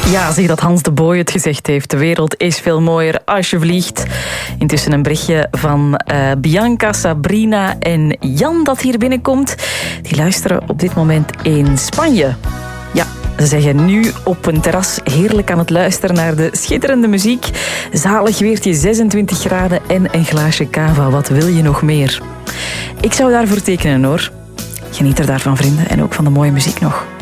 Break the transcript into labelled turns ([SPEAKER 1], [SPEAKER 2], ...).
[SPEAKER 1] Ja, zeg dat Hans de Boy het gezegd heeft. De wereld is veel mooier als je vliegt. Intussen een berichtje van Bianca, Sabrina en Jan dat hier binnenkomt. Die luisteren op dit moment in Spanje. Ja, ze zeggen nu op een terras heerlijk aan het luisteren naar de schitterende muziek. Zalig weertje, 26 graden en een glaasje cava. Wat wil je nog meer? Ik zou daarvoor tekenen hoor. Geniet er daarvan, vrienden. En ook van de mooie muziek nog.